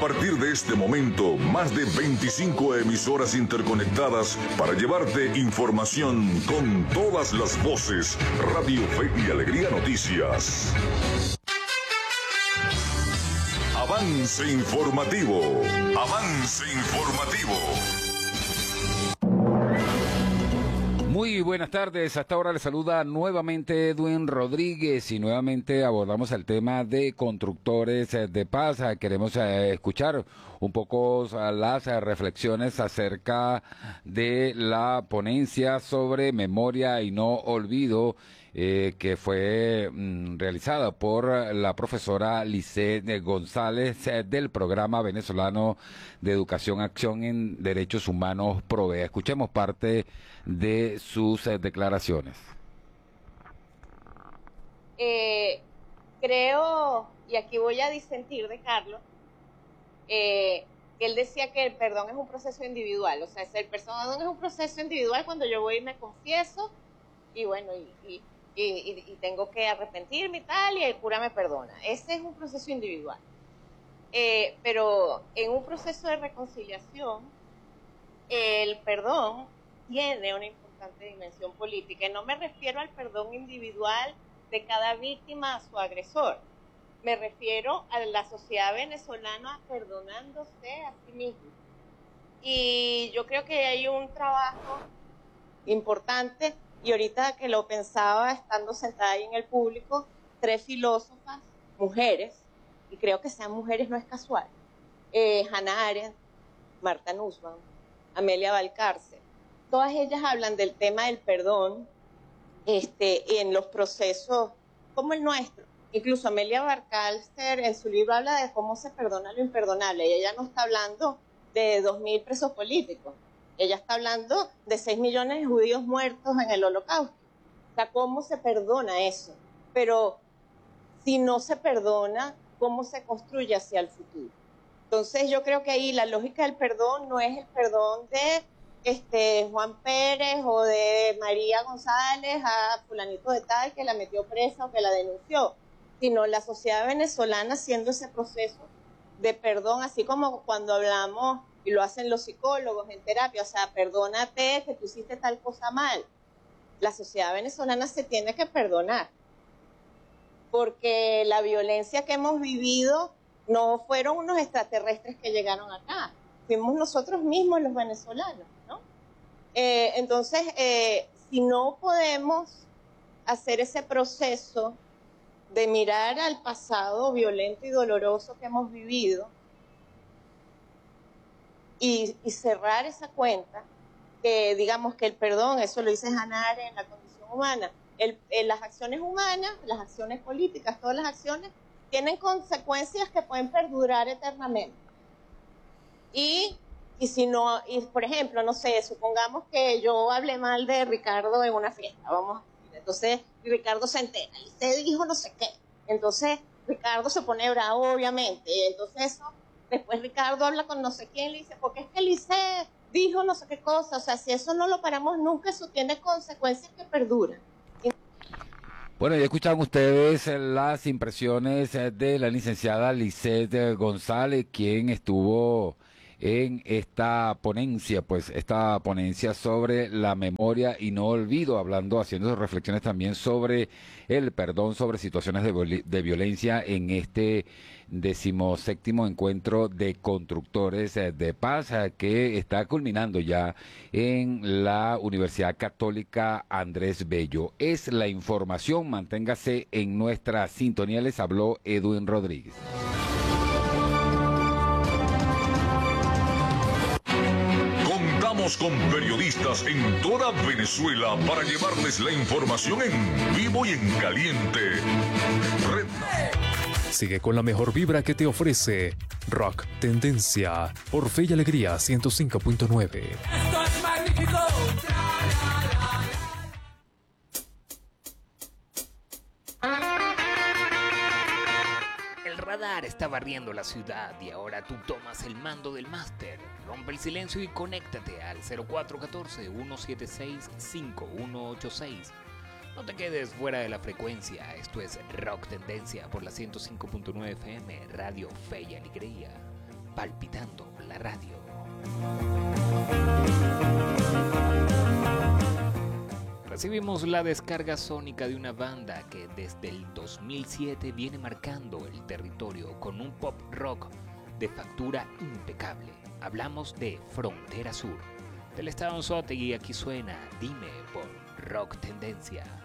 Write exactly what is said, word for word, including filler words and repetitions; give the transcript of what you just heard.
partir de este momento, más de veinticinco emisoras interconectadas para llevarte información con todas las voces. Radio Fe y Alegría Noticias. Avance informativo. Avance informativo. Muy buenas tardes, hasta ahora le saluda nuevamente Edwin Rodríguez y nuevamente abordamos el tema de constructores de paz. Queremos escuchar un poco las reflexiones acerca de la ponencia sobre memoria y no olvido eh, que fue mm, realizada por la profesora Lisset González eh, del Programa Venezolano de Educación Acción en Derechos Humanos PROVEA. Escuchemos parte de sus eh, declaraciones. Eh, creo, y aquí voy a disentir de Carlos, eh, que él decía que el perdón es un proceso individual, o sea, el perdón es un proceso individual cuando yo voy y me confieso, y bueno, y, y, y, y tengo que arrepentirme y tal, y el cura me perdona. Ese es un proceso individual. Eh, pero en un proceso de reconciliación, el perdón tiene una importante dimensión política, y no me refiero al perdón individual de cada víctima a su agresor, me refiero a la sociedad venezolana perdonándose a sí misma. Y yo creo que hay un trabajo importante, y ahorita que lo pensaba estando sentada ahí en el público, tres filósofas, mujeres, y creo que sean mujeres no es casual, eh, Hannah Arendt, Marta Nussbaum, Amelia Valcárcel, todas ellas hablan del tema del perdón este, en los procesos como el nuestro. Incluso Amelia Valcárcel en su libro habla de cómo se perdona lo imperdonable, y ella no está hablando de dos mil presos políticos, ella está hablando de seis millones de judíos muertos en el Holocausto. O sea, ¿cómo se perdona eso? Pero si no se perdona, ¿cómo se construye hacia el futuro? Entonces yo creo que ahí la lógica del perdón no es el perdón de este Juan Pérez o de María González a fulanito de tal que la metió presa o que la denunció, sino la sociedad venezolana haciendo ese proceso de perdón, así como cuando hablamos, y lo hacen los psicólogos en terapia, o sea, perdónate que tú hiciste tal cosa mal. La sociedad venezolana se tiene que perdonar, porque la violencia que hemos vivido no fueron unos extraterrestres que llegaron acá, fuimos nosotros mismos los venezolanos, ¿no? Eh, entonces, eh, si no podemos hacer ese proceso de mirar al pasado violento y doloroso que hemos vivido y, y cerrar esa cuenta, que digamos que el perdón, eso lo dice Hannah Arendt en La Condición Humana, el, el, las acciones humanas, las acciones políticas, todas las acciones tienen consecuencias que pueden perdurar eternamente. Y, y si no, y por ejemplo, no sé, supongamos que yo hablé mal de Ricardo en una fiesta, vamos a decir, entonces Ricardo se entera y se dijo no sé qué, entonces Ricardo se pone bravo obviamente, y entonces eso, después Ricardo habla con no sé quién, le dice, porque es que Lice dijo no sé qué cosa, o sea, si eso no lo paramos nunca, eso tiene consecuencias que perduran. Bueno, ya escucharon ustedes las impresiones de la licenciada Lisset González, quien estuvo en esta ponencia, pues esta ponencia sobre la memoria y no olvido, hablando, haciendo reflexiones también sobre el perdón, sobre situaciones de, de violencia en este decimoséptimo encuentro de constructores de paz que está culminando ya en la Universidad Católica Andrés Bello. Es la información, manténgase en nuestra sintonía, les habló Edwin Rodríguez. Contamos con periodistas en toda Venezuela para llevarles la información en vivo y en caliente. Red... Sigue con la mejor vibra que te ofrece Rock Tendencia por Fe y Alegría ciento cinco punto nueve. Esto es magnífico. El radar está barriendo la ciudad y ahora tú tomas el mando del máster. Rompe el silencio y conéctate al cero cuatro uno cuatro, uno siete seis, cinco uno ocho seis. No te quedes fuera de la frecuencia. Esto es Rock Tendencia por la ciento cinco punto nueve F M, Radio Fe y Alegría. palpitando la radio. Recibimos la descarga sónica de una banda que desde el dos mil siete viene marcando el territorio con un pop rock de factura impecable. Hablamos de Frontera Sur. Del estado Anzoátegui, aquí suena Dime por Rock Tendencia.